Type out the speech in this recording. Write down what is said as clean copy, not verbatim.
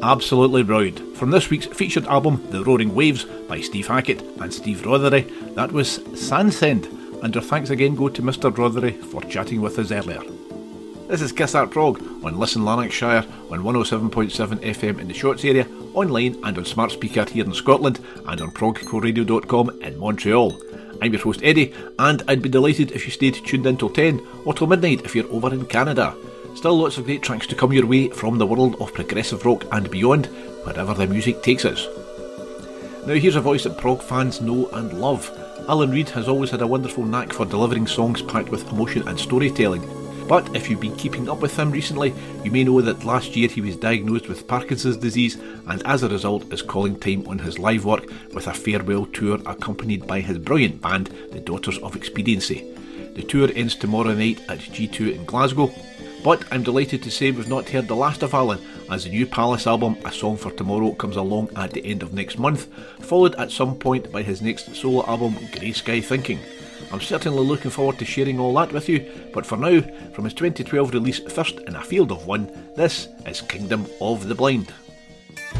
Absolutely brilliant. From this week's featured album, The Roaring Waves by Steve Hackett and Steve Rothery, that was Sandsend, and our thanks again go to Mr. Rothery for chatting with us earlier. This is Kiss Art Prog on Listen Lanarkshire on 107.7 FM in the Shorts area, online and on smart speaker here in Scotland, and on progcoradio.com in Montreal. I'm your host Eddie, and I'd be delighted if you stayed tuned in till 10 or till midnight if you're over in Canada. Still lots of great tracks to come your way from the world of progressive rock and beyond, wherever the music takes us. Now here's a voice that prog fans know and love. Alan Reid has always had a wonderful knack for delivering songs packed with emotion and storytelling. But if you've been keeping up with him recently, you may know that last year he was diagnosed with Parkinson's disease, and as a result is calling time on his live work with a farewell tour accompanied by his brilliant band, the Daughters of Expediency. The tour ends tomorrow night at G2 in Glasgow. But I'm delighted to say we've not heard the last of Alan, as the new Palace album, A Song for Tomorrow, comes along at the end of next month, followed at some point by his next solo album, Grey Sky Thinking. I'm certainly looking forward to sharing all that with you, but for now, from his 2012 release First in a Field of One, this is Kingdom of the Blind.